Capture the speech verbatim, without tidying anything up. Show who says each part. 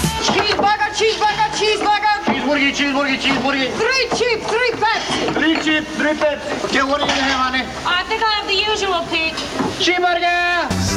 Speaker 1: Cheeseburger, cheeseburger, cheeseburger.
Speaker 2: Cheeseburger, cheeseburger, cheeseburger.
Speaker 1: Three cheap, three Pepsi.
Speaker 2: Three chip, three Pepsi. Okay, what do you have, honey?
Speaker 3: I think I have the usual, Pete.
Speaker 2: Cheeseburger.